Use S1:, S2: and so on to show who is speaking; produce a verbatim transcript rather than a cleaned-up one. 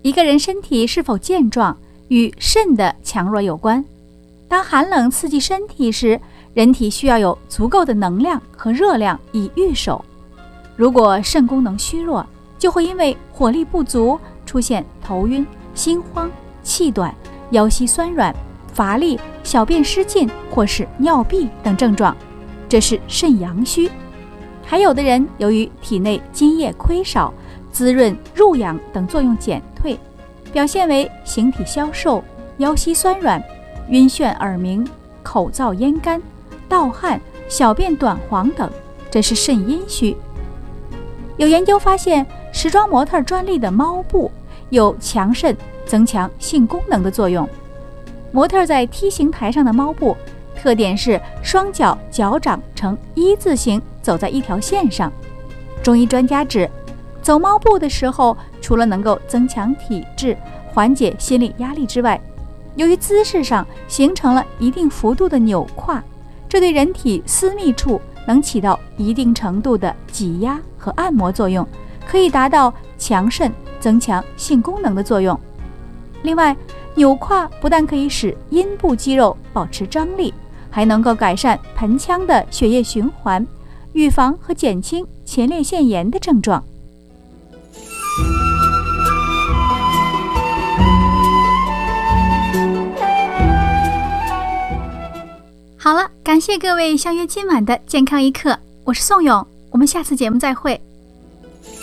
S1: 一个人身体是否健壮与肾的强弱有关。当寒冷刺激身体时，人体需要有足够的能量和热量以御守。如果肾功能虚弱，就会因为火力不足出现头晕、心慌、气短、腰膝酸软、乏力、小便失禁或是尿闭等症状，这是肾阳虚。还有的人由于体内津液亏少、滋润入养等作用减退，表现为形体消瘦、腰膝酸软、晕眩耳鸣、口燥咽干、盗汗、小便短黄等，这是肾阴虚。有研究发现，时装模特专利的猫步有强肾、增强性功能的作用。模特在 T 形台上的猫步，特点是双脚脚掌呈一字形走在一条线上。中医专家指，走猫步的时候，除了能够增强体质、缓解心理压力之外，由于姿势上形成了一定幅度的扭胯，这对人体私密处能起到一定程度的挤压和按摩作用，可以达到强肾、增强性功能的作用。另外，扭胯不但可以使阴部肌肉保持张力，还能够改善盆腔的血液循环，预防和减轻前列腺炎的症状。好了，感谢各位相约今晚的健康一刻，我是宋勇，我们下次节目再会。